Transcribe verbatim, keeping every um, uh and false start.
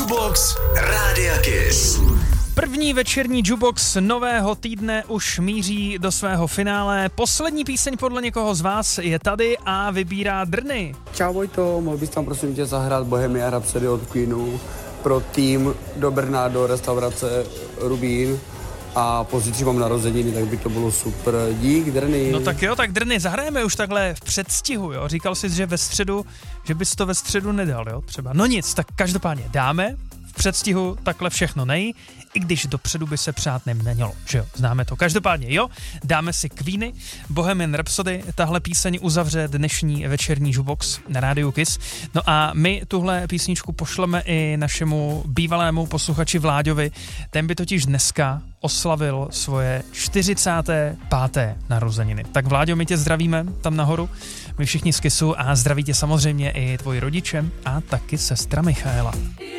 Jukebox Rádia Kiss. První večerní Jukebox nového týdne už míří do svého finále. Poslední píseň podle někoho z vás je tady a vybírá Drny. Čau Vojto, mohl bys tam prosím tě zahrát Bohemian Rhapsody od Queenu pro tým do Brna, do restaurace Rubín a pozítří mám narozeniny, tak by to bylo super. Dík, Drny. No tak jo, tak Drny, zahrajeme už takhle v předstihu, jo. Říkal jsi, že ve středu, že bys to ve středu nedal, jo, třeba. No nic, tak každopádně dáme. V předstihu takhle všechno nejí, i když dopředu by se přát nemělo, že jo, známe to. Každopádně jo, dáme si Queeny, Bohemian Rhapsody, tahle píseň uzavře dnešní večerní Jukebox na rádiu Kiss. No a my tuhle písničku pošleme i našemu bývalému posluchači Vláďovi, ten by totiž dneska oslavil svoje čtyřicáté páté narozeniny. Tak Vláďo, my tě zdravíme tam nahoru, my všichni z Kissu a zdraví tě samozřejmě i tvoji rodiče a taky sestra Michaela.